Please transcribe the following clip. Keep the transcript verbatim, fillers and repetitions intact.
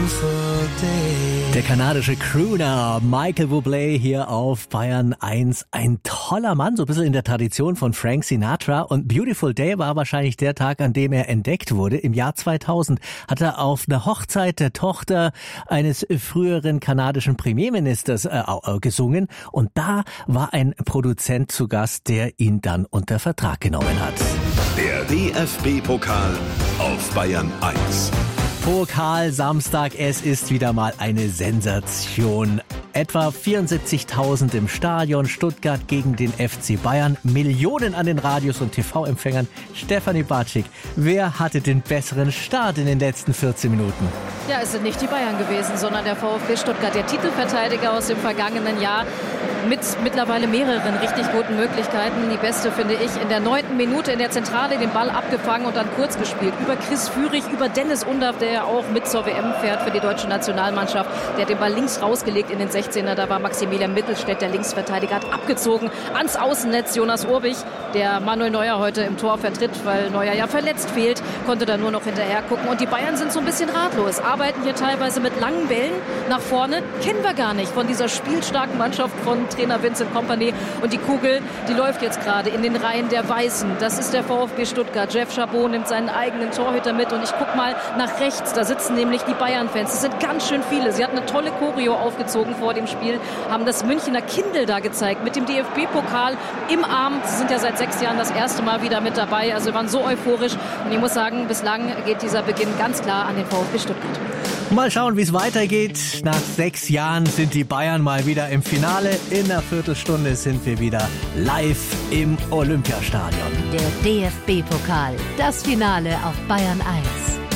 Der kanadische Crooner Michael Bublé hier auf Bayern eins. Ein toller Mann, so ein bisschen in der Tradition von Frank Sinatra. Und Beautiful Day war wahrscheinlich der Tag, an dem er entdeckt wurde. Im Jahr zweitausend hat er auf einer Hochzeit der Tochter eines früheren kanadischen Premierministers äh, gesungen. Und da war ein Produzent zu Gast, der ihn dann unter Vertrag genommen hat. Der D F B-Pokal auf Bayern eins. Pokal Samstag, es ist wieder mal eine Sensation. Etwa vierundsiebzigtausend im Stadion, Stuttgart gegen den F C Bayern, Millionen an den Radios und T V-Empfängern. Stefanie Bartschik, wer hatte den besseren Start in den letzten vierzehn Minuten? Ja, es sind nicht die Bayern gewesen, sondern der VfB Stuttgart, der Titelverteidiger aus dem vergangenen Jahr, mit mittlerweile mehreren richtig guten Möglichkeiten. Die beste finde ich in der neunten Minute in der Zentrale den Ball abgefangen und dann kurz gespielt. Über Chris Führig, über Dennis Undaff, der ja auch mit zur W M fährt für die deutsche Nationalmannschaft. Der hat den Ball links rausgelegt in den sechzehner. Da war Maximilian Mittelstädt, der Linksverteidiger, hat abgezogen ans Außennetz. Jonas Urbich, der Manuel Neuer heute im Tor vertritt, weil Neuer ja verletzt fehlt, konnte da nur noch hinterher gucken. Und die Bayern sind so ein bisschen ratlos, arbeiten hier teilweise mit langen Bällen nach vorne. Kennen wir gar nicht von dieser spielstarken Mannschaft von Trainer Vincent Kompany. Und die Kugel, die läuft jetzt gerade in den Reihen der Weißen. Das ist der VfB Stuttgart. Jeff Chabot nimmt seinen eigenen Torhüter mit. Und ich gucke mal nach rechts. Da sitzen nämlich die Bayern-Fans. Das sind ganz schön viele. Sie hatten eine tolle Choreo aufgezogen vor dem Spiel, haben das Münchner Kindl da gezeigt mit dem D F B-Pokal im Arm. Sie sind ja seit sechs Jahren das erste Mal wieder mit dabei. Also waren so euphorisch. Und ich muss sagen, bislang geht dieser Beginn ganz klar an den VfB Stuttgart. Mal schauen, wie es weitergeht. Nach sechs Jahren sind die Bayern mal wieder im Finale. In einer Viertelstunde sind wir wieder live im Olympiastadion. Der D F B-Pokal, das Finale auf Bayern eins.